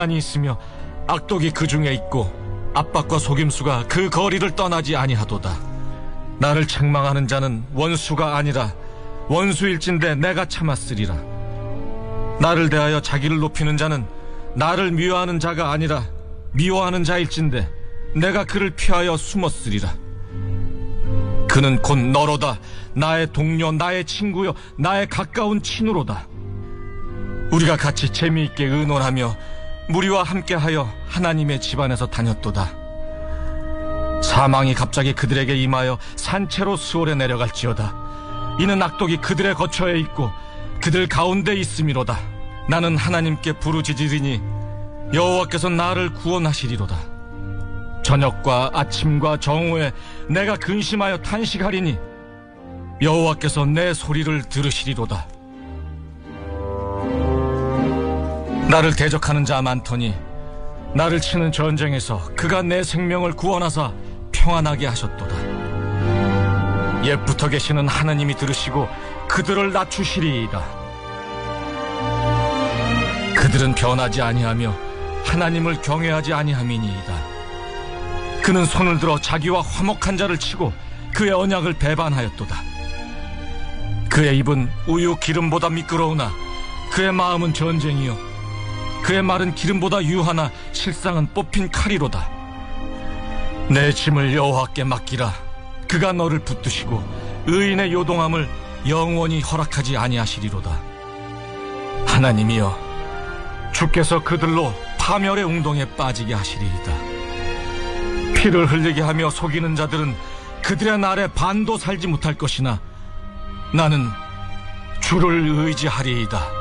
이 있으며 악독이 그 중에 있고 압박과 속임수가 그 거리를 떠나지 아니하도다. 나를 책망하는 자는 원수가 아니라 원수일진데 내가 참았으리라. 나를 대하여 자기를 높이는 자는 나를 미워하는 자가 아니라 미워하는 자일진데 내가 그를 피하여 숨었으리라. 그는 곧 너로다. 나의 동료, 나의 친구요, 나의 가까운 친우로다. 우리가 같이 재미있게 의논하며 무리와 함께하여 하나님의 집안에서 다녔도다. 사망이 갑자기 그들에게 임하여 산채로 수월에 내려갈지어다. 이는 악독이 그들의 거처에 있고 그들 가운데 있음이로다. 나는 하나님께 부르짖으리니 여호와께서 나를 구원하시리로다. 저녁과 아침과 정오에 내가 근심하여 탄식하리니 여호와께서 내 소리를 들으시리로다. 나를 대적하는 자 많더니 나를 치는 전쟁에서 그가 내 생명을 구원하사 평안하게 하셨도다. 옛부터 계시는 하나님이 들으시고 그들을 낮추시리이다. 그들은 변하지 아니하며 하나님을 경외하지 아니함이니이다. 그는 손을 들어 자기와 화목한 자를 치고 그의 언약을 배반하였도다. 그의 입은 우유 기름보다 미끄러우나 그의 마음은 전쟁이요 그의 말은 기름보다 유하나 실상은 뽑힌 칼이로다. 내 짐을 여호와께 맡기라. 그가 너를 붙드시고 의인의 요동함을 영원히 허락하지 아니하시리로다. 하나님이여, 주께서 그들로 파멸의 웅덩이에 빠지게 하시리이다. 피를 흘리게 하며 속이는 자들은 그들의 날에 반도 살지 못할 것이나 나는 주를 의지하리이다.